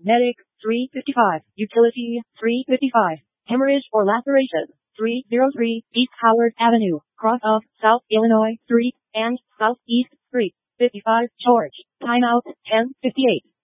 Medic, 355. Utility, 355. Hemorrhage or laceration, 303 East Howard Avenue, cross of South Illinois Street and Southeast Street, 55 George. Timeout, 10:58.